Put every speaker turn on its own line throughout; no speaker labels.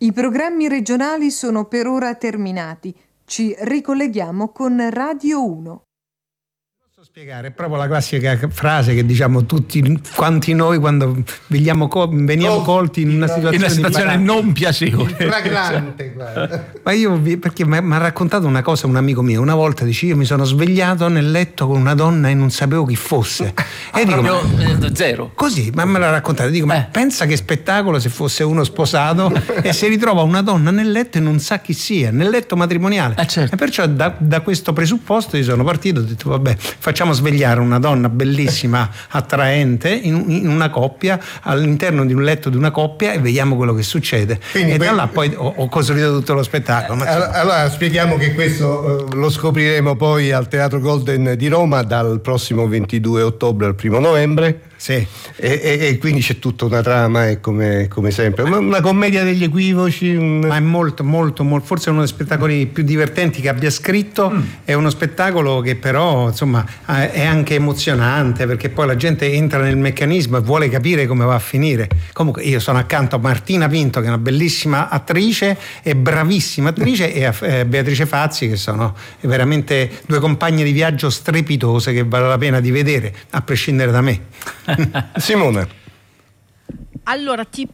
I programmi regionali sono per ora terminati. Ci ricolleghiamo con Radio 1.
Posso spiegare? È proprio la classica frase che diciamo tutti quanti noi quando veniamo colti in una situazione
non piacevole,
flagrante.
Ma io, perché mi ha raccontato una cosa un amico mio, una volta dice: io mi sono svegliato nel letto con una donna e non sapevo chi fosse. E dico,
zero.
Così, ma me l'ha raccontato. Dico, ma pensa che spettacolo se fosse uno sposato e si ritrova una donna nel letto e non sa chi sia, nel letto matrimoniale.
Certo.
E perciò da questo presupposto io sono partito, ho detto vabbè, facciamo svegliare una donna bellissima, attraente in una coppia, all'interno di un letto di una coppia, e vediamo quello che succede. Quindi, da là poi ho costruito tutto lo spettacolo.
Allora spieghiamo che questo lo scopriremo poi al Teatro Golden di Roma dal prossimo 22 ottobre al 1 novembre.
Sì.
E quindi c'è tutta una trama, come sempre, una commedia degli equivoci.
Ma è molto, forse uno dei spettacoli più divertenti che abbia scritto. È uno spettacolo che però insomma è anche emozionante, perché poi la gente entra nel meccanismo e vuole capire come va a finire. Comunque io sono accanto a Martina Pinto, che è una bellissima attrice e bravissima attrice, e a Beatrice Fazzi, che sono veramente due compagne di viaggio strepitose che vale la pena di vedere, a prescindere da me.
Simone.
Allora, ci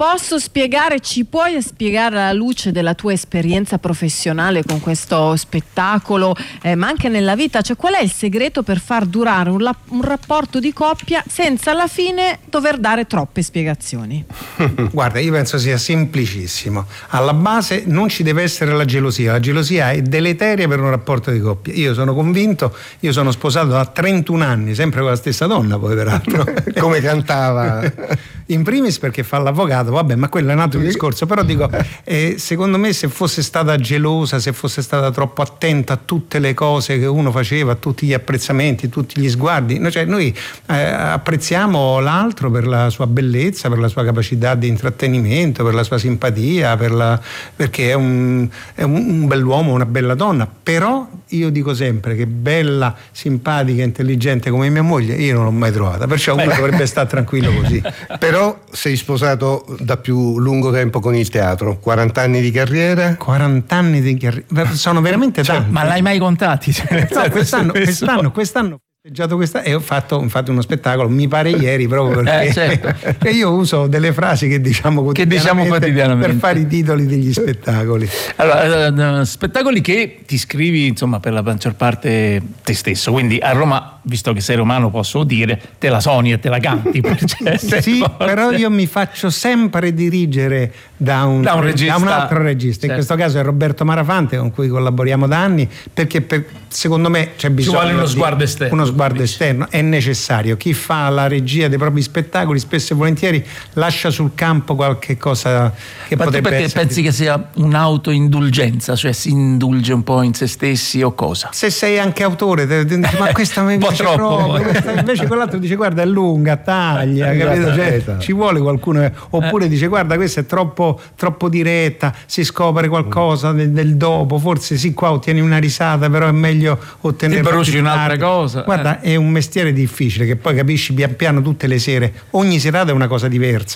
puoi spiegare alla luce della tua esperienza professionale con questo spettacolo, ma anche nella vita, cioè qual è il segreto per far durare un rapporto di coppia senza alla fine dover dare troppe spiegazioni?
Guarda, io penso sia semplicissimo. Alla base non ci deve essere la gelosia è deleteria per un rapporto di coppia. Io sono convinto, io sono sposato da 31 anni, sempre con la stessa donna poi peraltro.
Come cantava?
In primis perché fa l'avvocato, vabbè, ma quello è un altro discorso, però dico, secondo me se fosse stata gelosa, se fosse stata troppo attenta a tutte le cose che uno faceva, a tutti gli apprezzamenti, tutti gli sguardi, cioè noi apprezziamo l'altro per la sua bellezza, per la sua capacità di intrattenimento, per la sua simpatia, perché è un bell'uomo, una bella donna, però io dico sempre che bella, simpatica, intelligente come mia moglie io non l'ho mai trovata, perciò uno dovrebbe stare tranquillo così.
Però sei sposato da più lungo tempo con il teatro, 40 anni di carriera?
40 anni di carriera, sono veramente tanti.
Ma l'hai mai contati?
No, quest'anno e ho fatto uno spettacolo, mi pare ieri, proprio perché
certo.
Io uso delle frasi che diciamo quotidianamente per fare i titoli degli spettacoli.
Allora, spettacoli che ti scrivi insomma per la maggior parte te stesso, quindi a Roma, visto che sei romano, posso dire te la sogni e te la canti.
Sì, però io mi faccio sempre dirigere da un altro regista, certo. In questo caso è Roberto Marafante, con cui collaboriamo da anni, perché secondo me c'è bisogno,
ci vuole uno sguardo esterno,
è necessario. Chi fa la regia dei propri spettacoli spesso e volentieri lascia sul campo qualche cosa che potrebbe essere.
Perché pensi che sia un'autoindulgenza, cioè si indulge un po' in se stessi o cosa?
Se sei anche autore dici, ma questa mi piace troppo, invece quell'altro dice guarda è lunga, taglia, capito? Cioè, ci vuole qualcuno, oppure dice guarda questa è troppo diretta, si scopre qualcosa del dopo, forse sì, qua ottieni una risata, però è meglio ottenere
un'altra cosa.
Guarda, è un mestiere difficile che poi capisci pian piano tutte le sere, ogni serata è una cosa diversa.